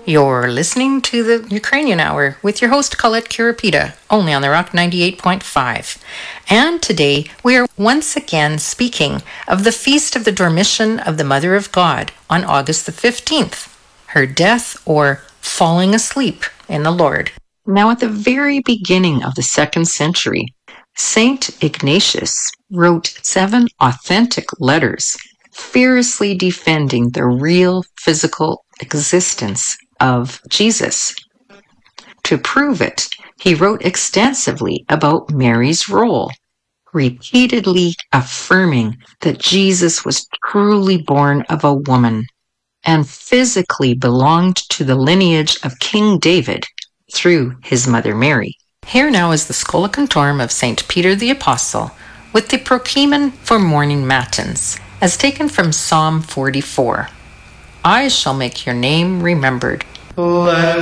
You're listening to the Ukrainian Hour with your host Colette Kiripita, only on the Rock 98.5. And today we are once again speaking of the Feast of the Dormition of the Mother of God on August the 15th, her death or falling asleep in the Lord. Now at the very beginning of the 2nd century, Saint Ignatius wrote 7 authentic letters fiercely defending the real physical existence of Jesus. To prove it, he wrote extensively about Mary's role, repeatedly affirming that Jesus was truly born of a woman and physically belonged to the lineage of King David through his mother Mary. Here now is the Schola Cantorum of St. Peter the Apostle with the Prokeimen for morning matins, as taken from Psalm 44. I shall make your name remembered. Let